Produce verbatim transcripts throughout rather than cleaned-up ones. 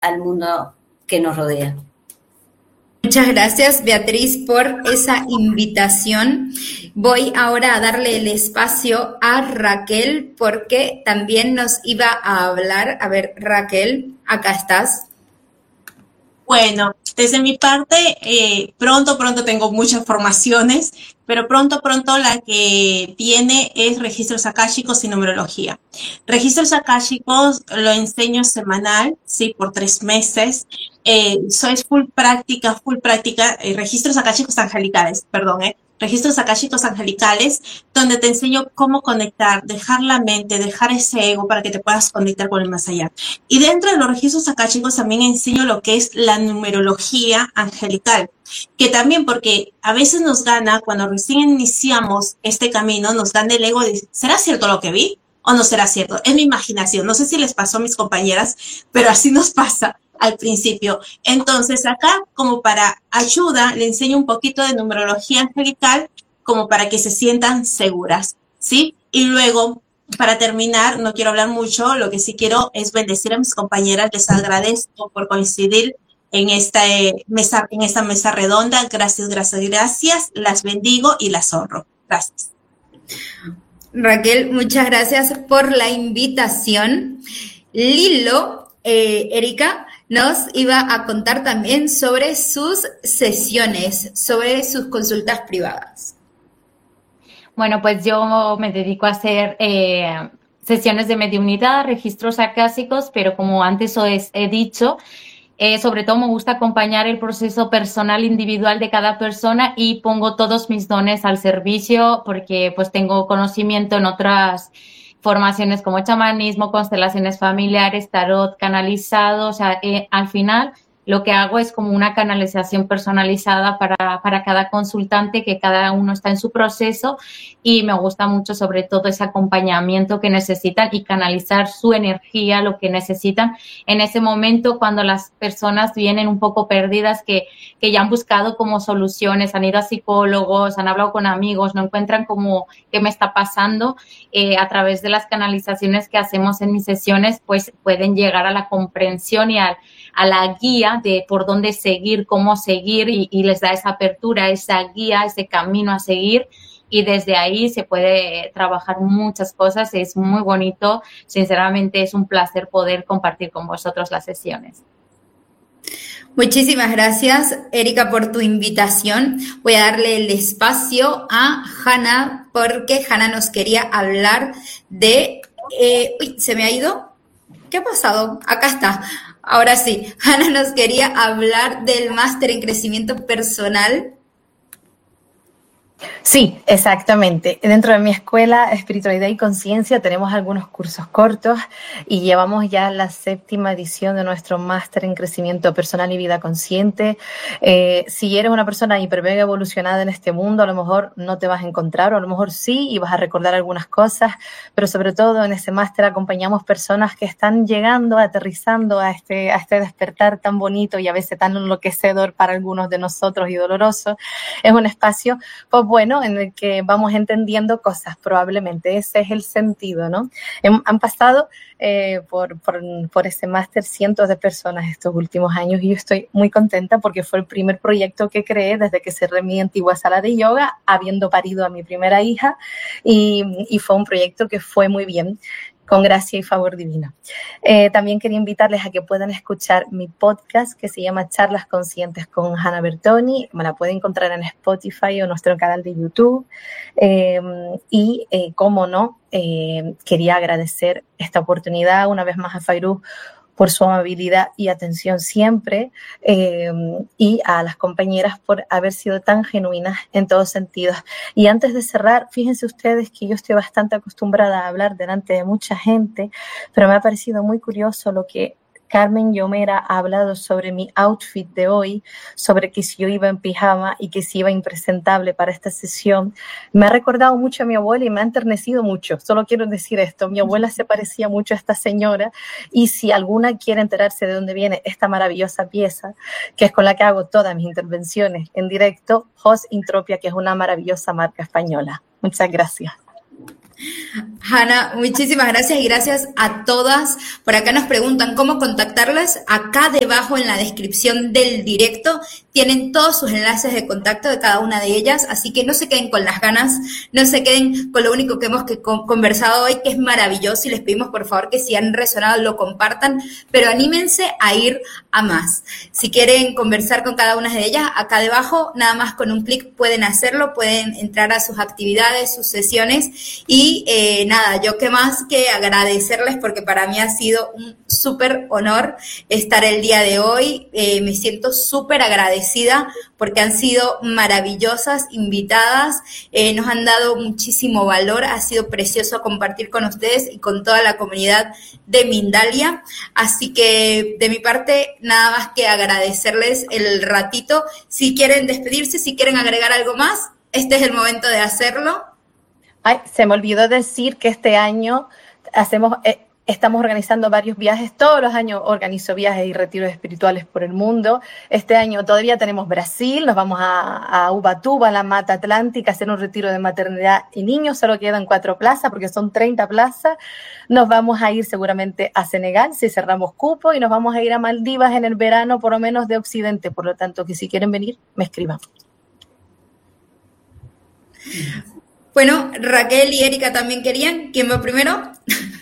al mundo que nos rodea. Muchas gracias, Beatriz, por esa invitación. Voy ahora a darle el espacio a Raquel porque también nos iba a hablar. A ver, Raquel, acá estás. Bueno, desde mi parte, eh, pronto, pronto tengo muchas formaciones, pero pronto, pronto la que viene es registros akáshicos y numerología. Registros akáshicos lo enseño semanal, sí, por tres meses. Eh, soy full práctica, full práctica, eh, registros akáshicos angelicales, perdón, eh. Registros akáshicos angelicales, donde te enseño cómo conectar, dejar la mente, dejar ese ego para que te puedas conectar con el más allá. Y dentro de los registros akáshicos también enseño lo que es la numerología angelical, que también porque a veces nos gana, cuando recién iniciamos este camino, nos gana el ego de, ¿será cierto lo que vi o no será cierto? Es mi imaginación, no sé si les pasó a mis compañeras, pero así nos pasa al principio. Entonces acá, como para ayuda, le enseño un poquito de numerología angelical como para que se sientan seguras, ¿sí? Y luego, para terminar, no quiero hablar mucho, lo que sí quiero es bendecir a mis compañeras, les agradezco por coincidir en esta, eh, mesa, en esta mesa redonda, gracias, gracias, gracias, las bendigo y las honro. Gracias. Raquel, muchas gracias por la invitación. Lilo, eh, Erika, nos iba a contar también sobre sus sesiones, sobre sus consultas privadas. Bueno, pues yo me dedico a hacer eh, sesiones de mediunidad, registros akáshicos, pero como antes os he dicho, eh, sobre todo me gusta acompañar el proceso personal individual de cada persona y pongo todos mis dones al servicio porque pues tengo conocimiento en otras formaciones como chamanismo, constelaciones familiares, tarot canalizado, o sea, eh, al final lo que hago es como una canalización personalizada para, para cada consultante, que cada uno está en su proceso y me gusta mucho sobre todo ese acompañamiento que necesitan y canalizar su energía, lo que necesitan en ese momento cuando las personas vienen un poco perdidas, que, que ya han buscado como soluciones, han ido a psicólogos, han hablado con amigos, no encuentran como qué me está pasando. Eh, a través de las canalizaciones que hacemos en mis sesiones, pues pueden llegar a la comprensión y al a la guía de por dónde seguir, cómo seguir y, y les da esa apertura, esa guía, ese camino a seguir y desde ahí se puede trabajar muchas cosas. Es muy bonito, sinceramente es un placer poder compartir con vosotros las sesiones. Muchísimas gracias, Erika, por tu invitación. Voy a darle el espacio a Hanna porque Hanna nos quería hablar de... Eh, uy, ¿se me ha ido? ¿Qué ha pasado? Acá está. Ahora sí, Hanna nos quería hablar del máster en crecimiento personal. Sí, exactamente. Dentro de mi escuela Espiritualidad y Conciencia tenemos algunos cursos cortos y llevamos ya la séptima edición de nuestro máster en crecimiento personal y vida consciente. Eh, si eres una persona hiper mega evolucionada en este mundo, a lo mejor no te vas a encontrar, o a lo mejor sí, y vas a recordar algunas cosas, pero sobre todo en ese máster acompañamos personas que están llegando, aterrizando a este, a este despertar tan bonito y a veces tan enloquecedor para algunos de nosotros y doloroso. Es un espacio, pues bueno, en el que vamos entendiendo cosas, probablemente ese es el sentido, ¿no? Han pasado eh, por, por, por ese máster cientos de personas estos últimos años y yo estoy muy contenta porque fue el primer proyecto que creé desde que cerré mi antigua sala de yoga, habiendo parido a mi primera hija, y, y fue un proyecto que fue muy bien, con gracia y favor divino. Eh, también quería invitarles a que puedan escuchar mi podcast que se llama Charlas Conscientes con Hanna Bertoni. Me la pueden encontrar en Spotify o nuestro canal de YouTube. Eh, y, eh, cómo no, eh, quería agradecer esta oportunidad una vez más a Fairuz por su amabilidad y atención siempre, eh, y a las compañeras por haber sido tan genuinas en todos sentidos. Y antes de cerrar, fíjense ustedes que yo estoy bastante acostumbrada a hablar delante de mucha gente, pero me ha parecido muy curioso lo que Carmen Yomera ha hablado sobre mi outfit de hoy, sobre que si yo iba en pijama y que si iba impresentable para esta sesión. Me ha recordado mucho a mi abuela y me ha enternecido mucho. Solo quiero decir esto, mi abuela se parecía mucho a esta señora y si alguna quiere enterarse de dónde viene esta maravillosa pieza, que es con la que hago todas mis intervenciones en directo, Host Intropia, que es una maravillosa marca española. Muchas gracias. Hanna, muchísimas gracias y gracias a todas. Por acá nos preguntan cómo contactarlas. Acá debajo en la descripción del directo tienen todos sus enlaces de contacto de cada una de ellas, así que no se queden con las ganas, no se queden con lo único que hemos que conversado hoy, que es maravilloso, y les pedimos por favor que si han resonado lo compartan, pero anímense a ir a más. Si quieren conversar con cada una de ellas, acá debajo, nada más con un clic pueden hacerlo, pueden entrar a sus actividades, sus sesiones, y eh, nada, yo qué más que agradecerles, porque para mí ha sido un súper honor estar el día de hoy, eh, me siento súper agradecida porque han sido maravillosas invitadas, eh, nos han dado muchísimo valor, ha sido precioso compartir con ustedes y con toda la comunidad de Mindalia, así que de mi parte nada más que agradecerles el ratito. Si quieren despedirse, si quieren agregar algo más, este es el momento de hacerlo. Ay, se me olvidó decir que este año hacemos... Eh, Estamos organizando varios viajes, todos los años organizo viajes y retiros espirituales por el mundo. Este año todavía tenemos Brasil, nos vamos a, a Ubatuba, a la Mata Atlántica, a hacer un retiro de maternidad y niños, solo quedan cuatro plazas porque son treinta plazas. Nos vamos a ir seguramente a Senegal si cerramos cupo y nos vamos a ir a Maldivas en el verano, por lo menos de Occidente, por lo tanto que si quieren venir, me escriban. Bueno, Raquel y Erika también querían. ¿Quién va primero?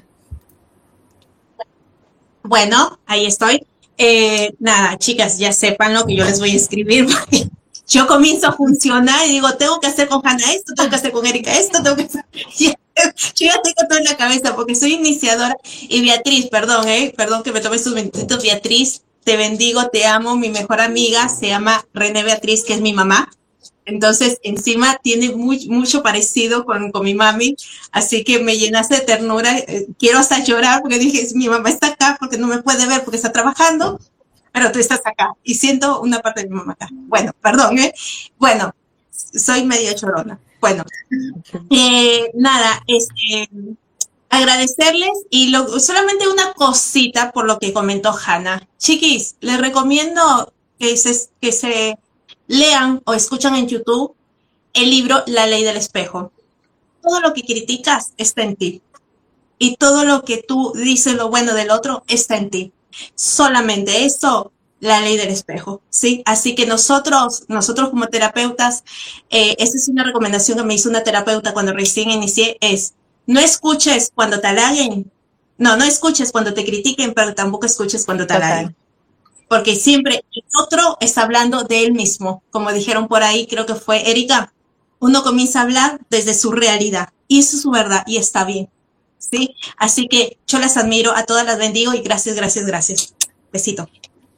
Bueno, ahí estoy. Eh, nada, chicas, ya sepan lo que yo les voy a escribir. Yo comienzo a funcionar y digo, tengo que hacer con Hanna esto, tengo que hacer con Erika esto, tengo que hacer... Yo ya tengo todo en la cabeza porque soy iniciadora. Y Beatriz, perdón, eh, perdón que me tome estos minutitos. Beatriz, te bendigo, te amo. Mi mejor amiga se llama René Beatriz, que es mi mamá. Entonces, encima tiene muy, mucho parecido con, con mi mami, así que me llenaste de ternura. Eh, quiero hasta llorar porque dije, mi mamá está acá porque no me puede ver porque está trabajando, pero tú estás acá y siento una parte de mi mamá acá. Bueno, perdón, ¿eh? Bueno, soy medio chorona. Bueno, eh, nada, este, agradecerles y lo, solamente una cosita por lo que comentó Hanna. Chiquis, les recomiendo que se... Que se lean o escuchan en YouTube el libro La Ley del Espejo. Todo lo que criticas está en ti. Y todo lo que tú dices lo bueno del otro está en ti. Solamente eso, la ley del espejo, ¿sí? Así que nosotros, nosotros como terapeutas, eh, esa es una recomendación que me hizo una terapeuta cuando recién inicié, es no escuches cuando te halaguen. No, no escuches cuando te critiquen, pero tampoco escuches cuando te halaguen. Porque siempre el otro está hablando de él mismo. Como dijeron por ahí, creo que fue Erika, uno comienza a hablar desde su realidad. Y eso es su verdad y está bien, ¿sí? Así que yo las admiro, a todas las bendigo y gracias, gracias, gracias. Besito.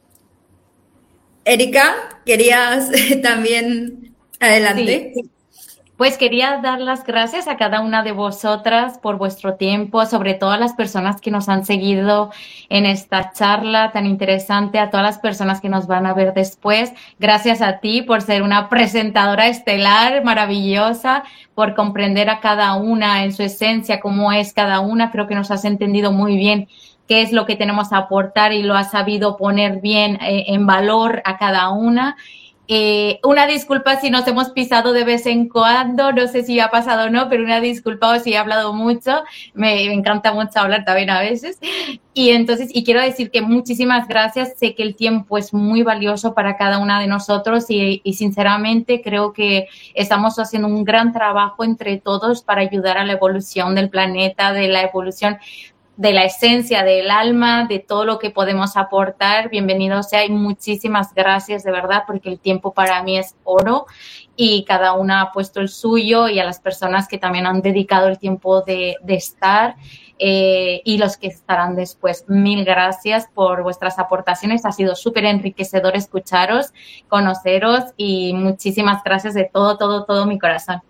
Erika, ¿querías también adelante? Sí. Pues quería dar las gracias a cada una de vosotras por vuestro tiempo, sobre todo a las personas que nos han seguido en esta charla tan interesante, a todas las personas que nos van a ver después. Gracias a ti por ser una presentadora estelar maravillosa, por comprender a cada una en su esencia, cómo es cada una. Creo que nos has entendido muy bien qué es lo que tenemos a aportar y lo has sabido poner bien eh, en valor a cada una. Eh, una disculpa si nos hemos pisado de vez en cuando, no sé si ha pasado o no, pero una disculpa o si he hablado mucho, me, me encanta mucho hablar también a veces. Y entonces, y quiero decir que muchísimas gracias, sé que el tiempo es muy valioso para cada una de nosotros y, y sinceramente creo que estamos haciendo un gran trabajo entre todos para ayudar a la evolución del planeta, de la evolución de la esencia del alma, de todo lo que podemos aportar. Bienvenido sea y muchísimas gracias de verdad, porque el tiempo para mí es oro y cada una ha puesto el suyo, y a las personas que también han dedicado el tiempo de, de estar eh, y los que estarán después. Mil gracias por vuestras aportaciones. Ha sido súper enriquecedor escucharos, conoceros y muchísimas gracias de todo, todo, todo mi corazón.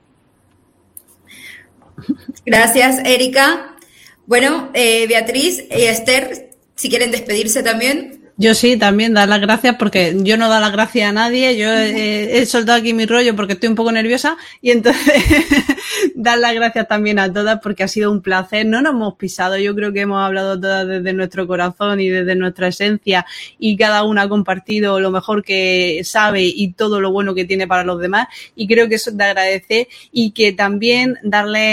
Gracias, Erika. Bueno, eh, Beatriz y Esther, si quieren despedirse también. Yo sí, también dar las gracias, porque yo no doy las gracias a nadie. Yo eh, he soltado aquí mi rollo porque estoy un poco nerviosa, y entonces dar las gracias también a todas porque ha sido un placer. No nos hemos pisado, yo creo que hemos hablado todas desde nuestro corazón y desde nuestra esencia, y cada una ha compartido lo mejor que sabe y todo lo bueno que tiene para los demás, y creo que eso es de agradecer, y que también darle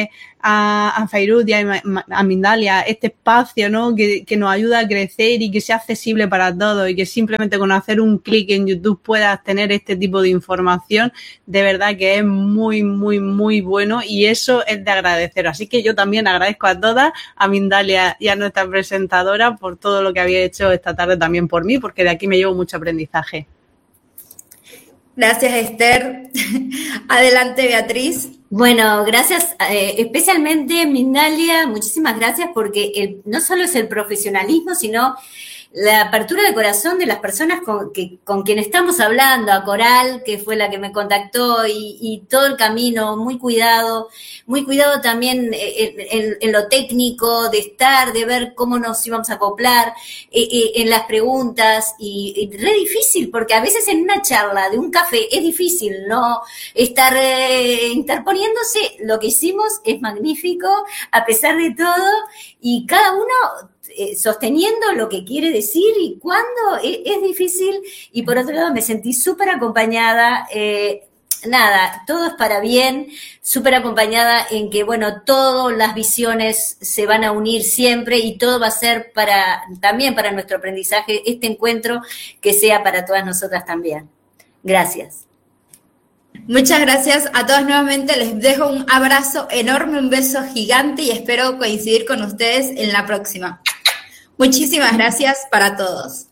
a, a Fairuz y a, a Mindalia este espacio, ¿no? Que, que nos ayuda a crecer y que sea accesible para todos y que simplemente con hacer un clic en YouTube puedas tener este tipo de información, de verdad que es muy, muy, muy bueno y eso es de agradecer. Así que yo también agradezco a todas, a Mindalia y a nuestra presentadora por todo lo que había hecho esta tarde también por mí, porque de aquí me llevo mucho aprendizaje. Gracias, Esther. Adelante, Beatriz. Bueno, gracias, eh, especialmente Mindalia, muchísimas gracias porque el, no solo es el profesionalismo, sino la apertura de corazón de las personas con, que, con quien estamos hablando, a Coral, que fue la que me contactó, y, y todo el camino, muy cuidado, muy cuidado también en, en, en lo técnico, de estar, de ver cómo nos íbamos a acoplar, eh, eh, en las preguntas, y, y re difícil, porque a veces en una charla de un café es difícil, ¿no? Estar eh, interponiéndose, lo que hicimos es magnífico, a pesar de todo, y cada uno Eh, sosteniendo lo que quiere decir y cuándo es, es difícil, y por otro lado me sentí súper acompañada, eh, nada, todo es para bien, súper acompañada en que, bueno, todas las visiones se van a unir siempre y todo va a ser para, también para nuestro aprendizaje, este encuentro que sea para todas nosotras también. Gracias. Muchas gracias a todos nuevamente, les dejo un abrazo enorme, un beso gigante y espero coincidir con ustedes en la próxima. Muchísimas gracias para todos.